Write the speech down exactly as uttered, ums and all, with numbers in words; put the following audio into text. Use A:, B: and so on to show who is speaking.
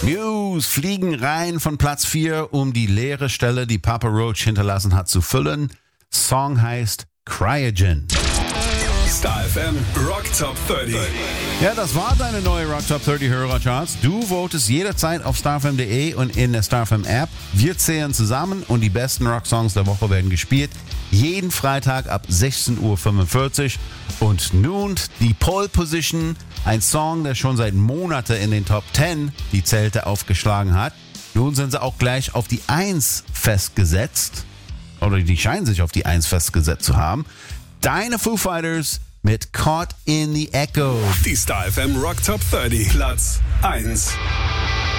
A: Muse fliegen rein von Platz vier, um die leere Stelle, die Papa Roach hinterlassen hat, zu füllen. Song heißt Cryogen.
B: Star F M Rock Top dreißig.
A: Ja, das war deine neue Rock Top dreißig Hörercharts. Du votest jederzeit auf starfm punkt de und in der StarFM App. Wir zählen zusammen und die besten Rocksongs der Woche werden gespielt. Jeden Freitag ab sechzehn Uhr fünfundvierzig. Und nun die Pole Position. Ein Song, der schon seit Monaten in den Top zehn die Zelte aufgeschlagen hat. Nun sind sie auch gleich auf die eins festgesetzt. Oder die scheinen sich auf die eins festgesetzt zu haben. Deine Foo Fighters mit Caught in the Echo.
B: Die Star F M Rock Top dreißig. Platz eins.